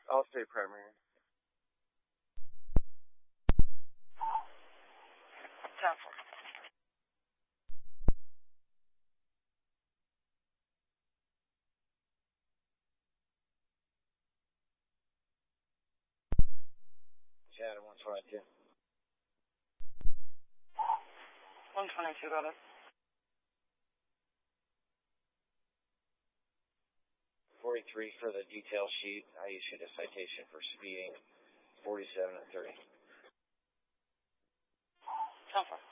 I'll stay primary. 10-4. Chad, 122. 122, got it. 43 for the detail sheet. I issued a citation for speeding 47 and 30. 10-4.